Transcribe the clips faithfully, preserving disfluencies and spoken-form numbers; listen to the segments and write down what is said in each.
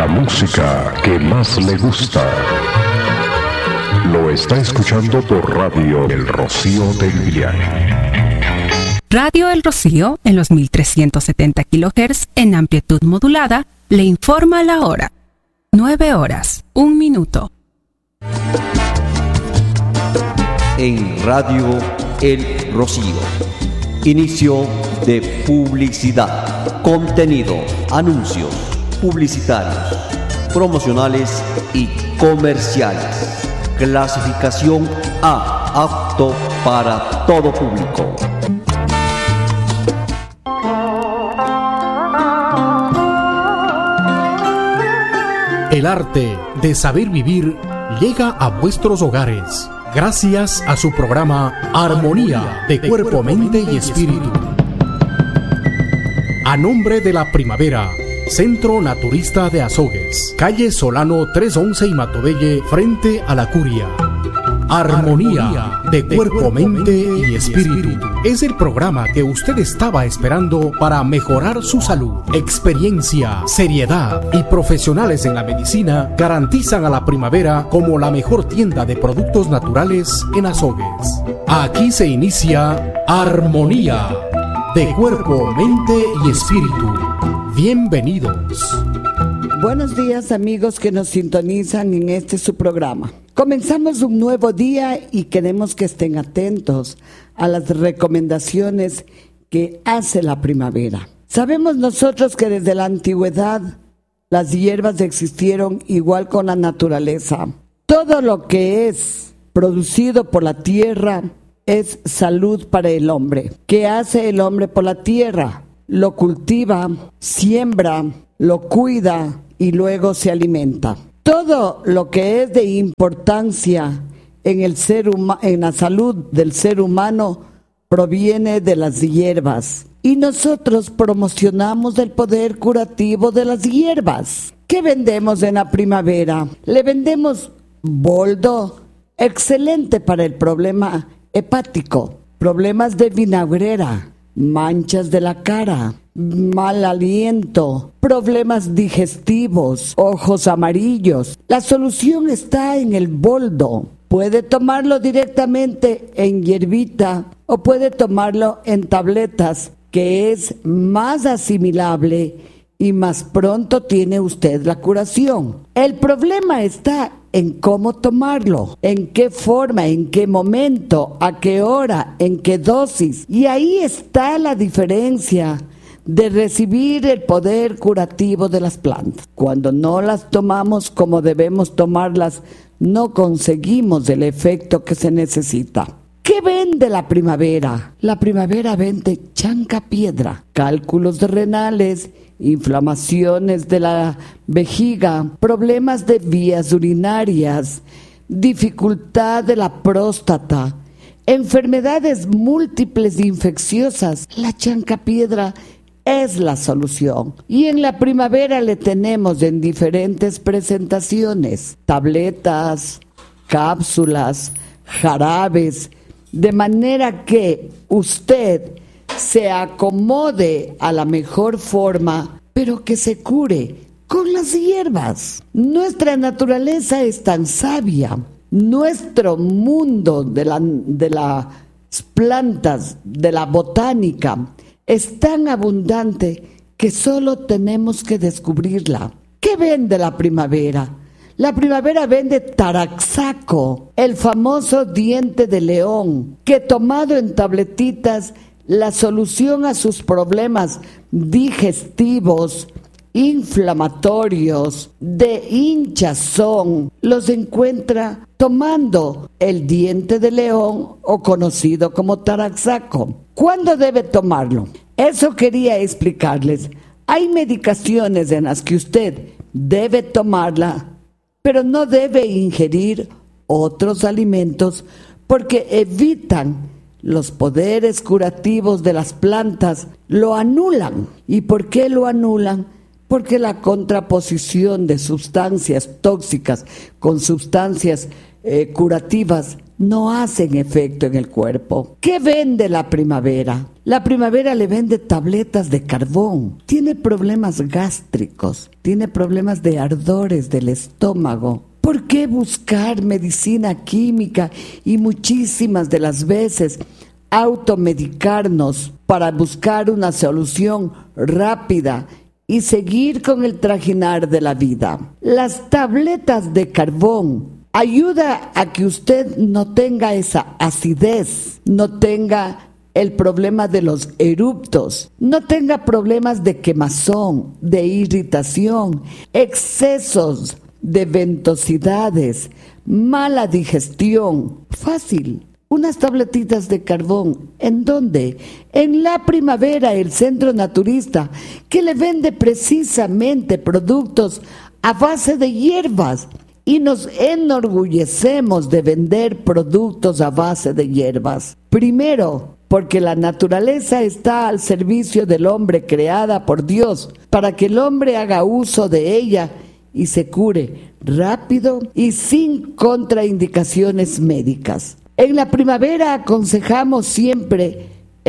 la música que más le gusta. Lo está escuchando por Radio El Rocío del Viaje. Radio El Rocío, en los mil trescientos setenta kilohertz en amplitud modulada, le informa la hora. nueve horas, un minuto. En Radio El Rocío. Inicio de publicidad. Contenido, anuncios, publicitarios, promocionales y comerciales. Clasificación A, apto para todo público. El arte de saber vivir llega a vuestros hogares gracias a su programa Armonía de Cuerpo, Mente y Espíritu. A nombre de la Primavera, Centro Naturista de Azogues, calle Solano trescientos once y Matobelle, frente a la Curia. Armonía de Cuerpo, Mente y Espíritu es el programa que usted estaba esperando para mejorar su salud. Experiencia, seriedad y profesionales en la medicina garantizan a la Primavera como la mejor tienda de productos naturales en Azogues. Aquí se inicia Armonía de Cuerpo, Mente y Espíritu. Bienvenidos. Buenos días, amigos que nos sintonizan en este su programa. Comenzamos un nuevo día y queremos que estén atentos a las recomendaciones que hace la primavera. Sabemos nosotros que desde la antigüedad las hierbas existieron igual con la naturaleza. Todo lo que es producido por la tierra es salud para el hombre. ¿Qué hace el hombre por la tierra? Lo cultiva, siembra, lo cuida y luego se alimenta. Todo lo que es de importancia en el ser huma- en la salud del ser humano proviene de las hierbas. Y nosotros promocionamos el poder curativo de las hierbas. ¿Qué vendemos en la primavera? Le vendemos boldo, excelente para el problema hepático, problemas de vinagrera, manchas de la cara, mal aliento, problemas digestivos, ojos amarillos. La solución está en el boldo. Puede tomarlo directamente en hierbita o puede tomarlo en tabletas, que es más asimilable y más pronto tiene usted la curación. El problema está en cómo tomarlo, en qué forma, en qué momento, a qué hora, en qué dosis. Y ahí está la diferencia de recibir el poder curativo de las plantas. Cuando no las tomamos como debemos tomarlas, no conseguimos el efecto que se necesita. ¿Qué vende la primavera? La primavera vende chancapiedra, cálculos renales, inflamaciones de la vejiga, problemas de vías urinarias, dificultad de la próstata, enfermedades múltiples infecciosas. La chancapiedra es la solución. Y en la primavera le tenemos en diferentes presentaciones, tabletas, cápsulas, jarabes, de manera que usted se acomode a la mejor forma, pero que se cure con las hierbas. Nuestra naturaleza es tan sabia, nuestro mundo de, la, de las plantas, de la botánica, es tan abundante que solo tenemos que descubrirla. ¿Qué vende la primavera? La primavera vende taraxaco, el famoso diente de león, que tomado en tabletitas, la solución a sus problemas digestivos, inflamatorios, de hinchazón, los encuentra tomando el diente de león o conocido como taraxaco. ¿Cuándo debe tomarlo? Eso quería explicarles. Hay medicaciones en las que usted debe tomarla, pero no debe ingerir otros alimentos porque evitan los poderes curativos de las plantas, lo anulan. ¿Y por qué lo anulan? Porque la contraposición de sustancias tóxicas con sustancias eh, curativas no hacen efecto en el cuerpo. ¿Qué vende la primavera? La primavera le vende tabletas de carbón. Tiene problemas gástricos, tiene problemas de ardores del estómago. ¿Por qué buscar medicina química y muchísimas de las veces automedicarnos para buscar una solución rápida y seguir con el trajinar de la vida? Las tabletas de carbón ayuda a que usted no tenga esa acidez, no tenga el problema de los eruptos, no tenga problemas de quemazón, de irritación, excesos de ventosidades, mala digestión. Fácil. Unas tabletitas de carbón. ¿En dónde? En La Primavera, el centro naturista, que le vende precisamente productos a base de hierbas. Y nos enorgullecemos de vender productos a base de hierbas. Primero, porque la naturaleza está al servicio del hombre, creada por Dios, para que el hombre haga uso de ella y se cure rápido y sin contraindicaciones médicas. En La Primavera aconsejamos siempre: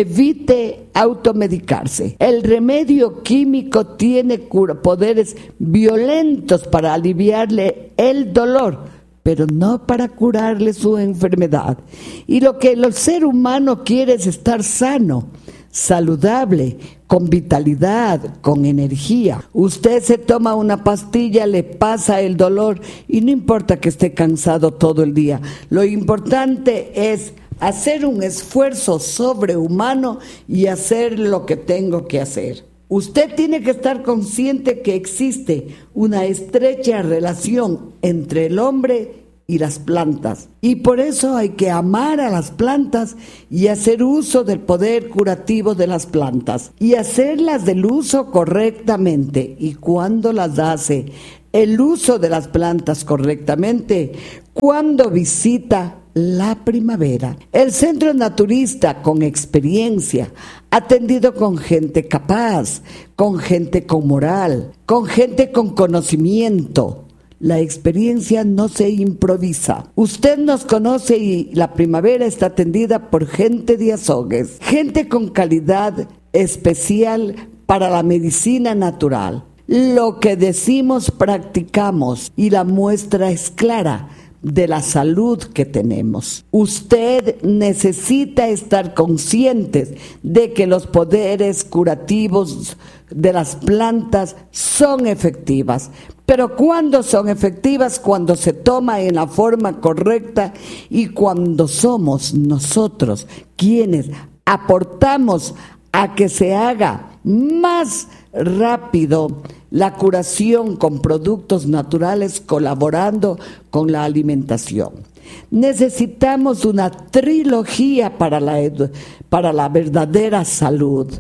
evite automedicarse. El remedio químico tiene poderes violentos para aliviarle el dolor, pero no para curarle su enfermedad. Y lo que el ser humano quiere es estar sano, saludable, con vitalidad, con energía. Usted se toma una pastilla, le pasa el dolor y no importa que esté cansado todo el día. Lo importante es hacer un esfuerzo sobrehumano y hacer lo que tengo que hacer. Usted tiene que estar consciente que existe una estrecha relación entre el hombre y las plantas. Y por eso hay que amar a las plantas y hacer uso del poder curativo de las plantas. Y hacerlas del uso correctamente. ¿Y cuándo las hace el uso de las plantas correctamente? Cuando visita La Primavera, el centro naturista con experiencia, atendido con gente capaz, con gente con moral, con gente con conocimiento. La experiencia no se improvisa. Usted nos conoce y La Primavera está atendida por gente de Azogues, gente con calidad especial para la medicina natural. Lo que decimos practicamos y la muestra es clara de la salud que tenemos. Usted necesita estar conscientes de que los poderes curativos de las plantas son efectivas. Pero ¿cuándo son efectivas? Cuando se toma en la forma correcta y cuando somos nosotros quienes aportamos a que se haga más rápido la curación con productos naturales, colaborando con la alimentación. Necesitamos una trilogía para la, para la verdadera salud.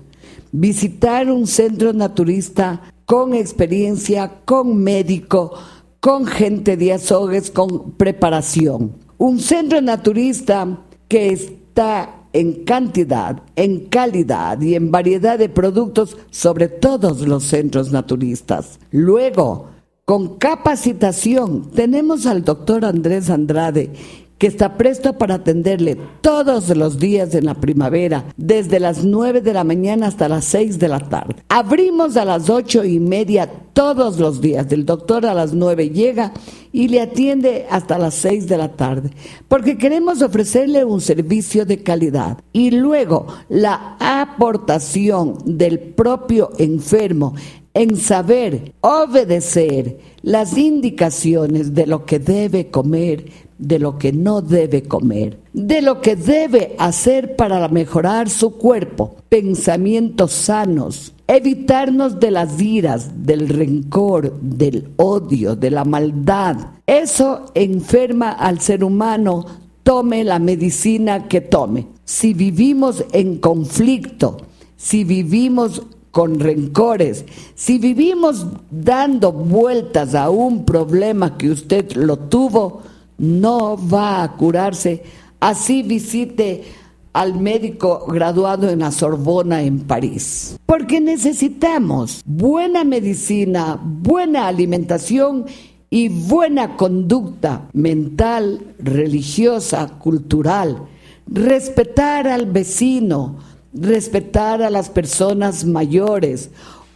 Visitar un centro naturista con experiencia, con médico, con gente de Azogues, con preparación. Un centro naturista que está en cantidad, en calidad y en variedad de productos sobre todos los centros naturistas. Luego, con capacitación, tenemos al doctor Andrés Andrade, que está presto para atenderle todos los días en La Primavera, desde las nueve de la mañana hasta las seis de la tarde. Abrimos a las ocho y media todos los días. El doctor a las nueve llega y le atiende hasta las seis de la tarde, porque queremos ofrecerle un servicio de calidad. Y luego, la aportación del propio enfermo en saber obedecer las indicaciones de lo que debe comer, de lo que no debe comer, de lo que debe hacer para mejorar su cuerpo, pensamientos sanos, evitarnos de las iras, del rencor, del odio, de la maldad. Eso enferma al ser humano, tome la medicina que tome. Si vivimos en conflicto, si vivimos con rencores, si vivimos dando vueltas a un problema que usted lo tuvo, no va a curarse. Así visite al médico graduado en la Sorbona en París. Porque necesitamos buena medicina, buena alimentación y buena conducta mental, religiosa, cultural, respetar al vecino, respetar a las personas mayores,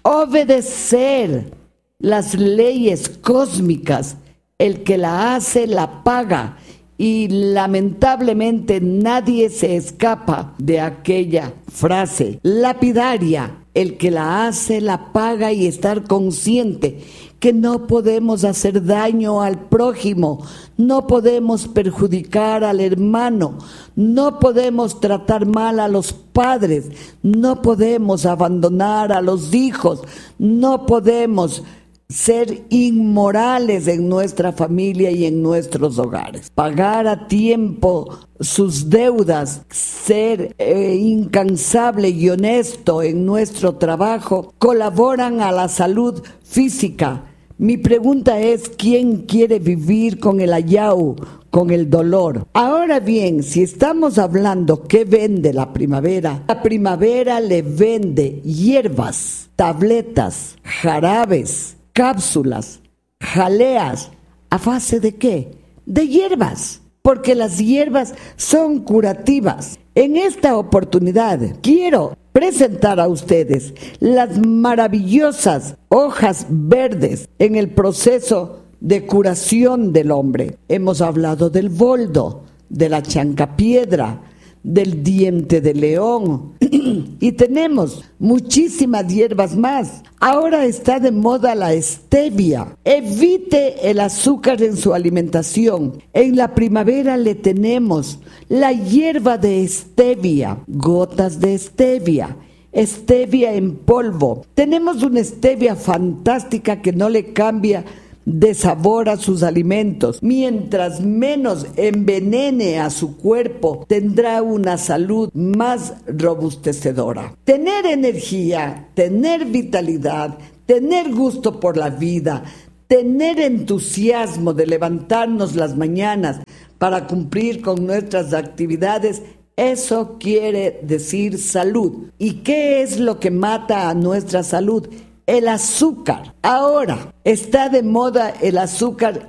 obedecer las leyes cósmicas. El que la hace la paga, y lamentablemente nadie se escapa de aquella frase lapidaria: el que la hace la paga, y estar consciente que no podemos hacer daño al prójimo, no podemos perjudicar al hermano, no podemos tratar mal a los padres, no podemos abandonar a los hijos, no podemos ser inmorales en nuestra familia y en nuestros hogares. Pagar a tiempo sus deudas, ser eh, incansable y honesto en nuestro trabajo, colaboran a la salud física. Mi pregunta es: ¿quién quiere vivir con el ayau, con el dolor? Ahora bien, si estamos hablando ¿qué vende la primavera? La primavera le vende hierbas, tabletas, jarabes, cápsulas, jaleas. ¿A base de qué? De hierbas, porque las hierbas son curativas. En esta oportunidad quiero presentar a ustedes las maravillosas hojas verdes en el proceso de curación del hombre. Hemos hablado del boldo, de la chancapiedra, del diente de león y tenemos muchísimas hierbas más. Ahora está de moda la stevia. Evite el azúcar en su alimentación. En la primavera le tenemos la hierba de stevia, gotas de stevia, stevia en polvo. Tenemos una stevia fantástica que no le cambia de sabor a sus alimentos. Mientras menos envenene a su cuerpo, tendrá una salud más robustecedora. Tener energía, tener vitalidad, tener gusto por la vida, tener entusiasmo de levantarnos las mañanas para cumplir con nuestras actividades, eso quiere decir salud. ¿Y qué es lo que mata a nuestra salud? El azúcar. Ahora está de moda el azúcar